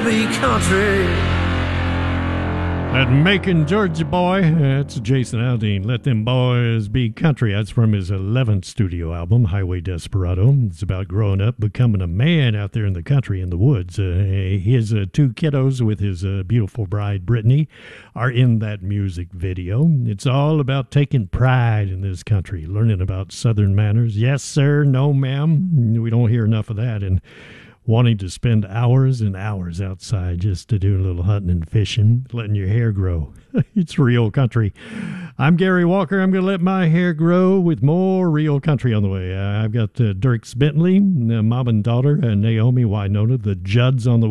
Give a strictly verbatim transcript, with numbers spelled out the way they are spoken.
be country. That Macon, Georgia boy, that's Jason Aldean. Let Them Boys Be Country. That's from his eleventh studio album, Highway Desperado. It's about growing up, becoming a man out there in the country, in the woods. Uh, his uh, two kiddos with his uh, beautiful bride, Brittany, are in that music video. It's all about taking pride in this country, learning about Southern manners. Yes, sir. No, ma'am. We don't hear enough of that. And wanting to spend hours and hours outside just to do a little hunting and fishing, letting your hair grow. It's real country. I'm Gary Walker. I'm going to let my hair grow with more real country on the way. Uh, I've got uh, Dierks Bentley, uh, mom and daughter, uh, Naomi Winona, the Judds on the